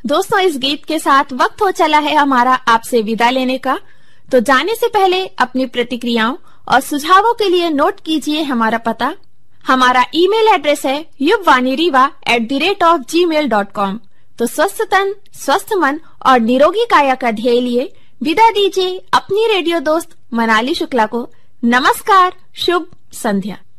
दोस्तों, इस गीत के साथ वक्त हो चला है हमारा आपसे विदा लेने का। तो जाने से पहले अपनी प्रतिक्रियाओं और सुझावों के लिए नोट कीजिए हमारा पता। हमारा ईमेल एड्रेस है yuvvaniriva@gmail.com। तो स्वस्थ तन, स्वस्थ मन और निरोगी काया का ध्येय लिए विदा दीजिए अपनी रेडियो दोस्त मनाली शुक्ला को। नमस्कार, शुभ संध्या।